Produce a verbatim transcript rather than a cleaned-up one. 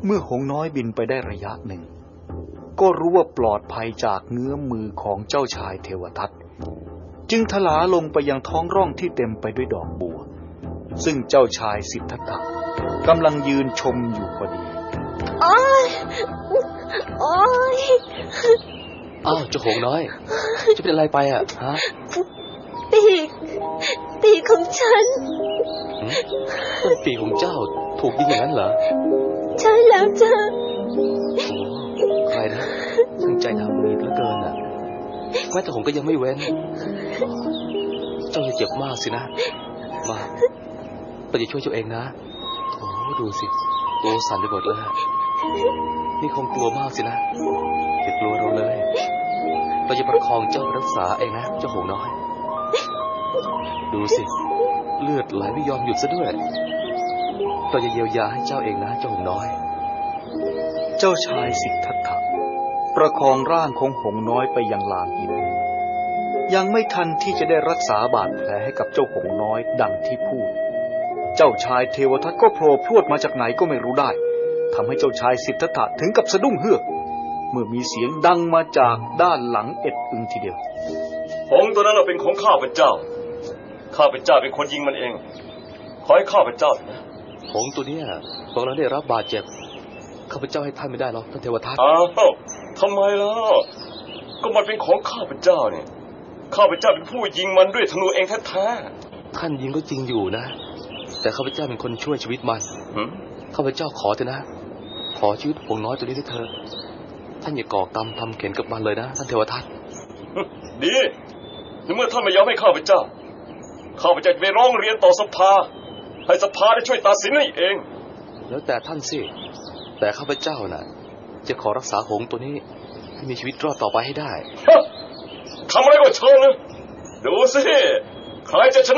เมื่อหงส์น้อยบินไปได้ระยะหนึ่งก็รู้ว่าปลอดภัยจากเงื้อมมือของเจ้าชายเทวทัตจึงทลาลงไปยังท้องร่องที่เต็มไปด้วยดอกบัวซึ่งเจ้าชายสิทธัตถะกำลังยืนชมอยู่พอดีโอ๊ยโอ๊ยอ้าวเจ้าหงส์น้อยจะเป็นอะไรไปอ่ะฮะปีกปีกของฉันต้นปีกของเจ้าถูกยิงอย่างนั้นเหรอใช่แล้วจ้ะโอ้ใครนะตั้งใจทำดีเหลือเกินอ่ะแม้แต่ผมก็ยังไม่เว้นเจ้าจะเจ็บมากสินะมาเราจะช่วยเจ้าเองนะโอ้ดูสิตัวสั่นไปหมดเลยนี่คงกลัวมากสินะอย่ากลัวเราเลยเราจะประคองเจ้าไปรักษาเองนะเจ้าหงส์น้อยดูสิเลือดไหลไม่ยอมหยุดซะด้วยเราจะเยียวยาให้เจ้าเองนะเจ้าหงส์น้อยเจ้าชายสิทธัตถะประคองร่างของหงส์น้อยไปยังลานหินยังไม่ทันที่จะได้รักษาบาดแผลให้กับเจ้าหงส์น้อยดังที่พูดเจ้าชายเทวทัตก็โผล่พรวดมาจากไหนก็ไม่รู้ได้ทำให้เจ้าชายสิทธัตถะถึงกับสะดุ้งเฮือกเมื่อมีเสียงดังมาจากด้านหลังเอ็ดอึงทีเดียวหงส์ตัวนั้นเป็นของข้าพเจ้าข้าพเจ้าเป็นคนยิงมันเองขอให้ข้าพเจ้านะหงส์ตัวนี้พวกเราได้รับบาดเจ็บข้าพเจ้าให้ท่านไม่ได้หรอกท่านเทวทัตอ้าวทำไมล่ะก็มันเป็นของข้าพเจ้าเนี่ยข้าพเจ้าเป็นผู้ยิงมันด้วยธนูเองแท้ๆท่านยิงก็จริงอยู่นะแต่ข้าพเจ้าเป็นคนช่วยชีวิตมันข้าพเจ้าขอเถอะนะขอชีวิตหงส์น้อยตัวนี้ด้วยเถิดท่านอย่าก่อกรรมทำเข็นกับมันเลยนะท่านเทวทัตดีในเมื่อท่านไม่ยอมให้ข้าพเจ้าข้าพเจ้าจะไปร้องเรียนต่อสภาให้สภาได้ช่วยตัดสินให้เองแล้วแต่ท่านสิแต่ข้าพเจ้าน่ะจะขอรักษาหงส์ตัวนี้ให้มีชีวิตรอดต่อไปให้ได้ทำอะไรก็เชิญนะดูสิใครจะชนะ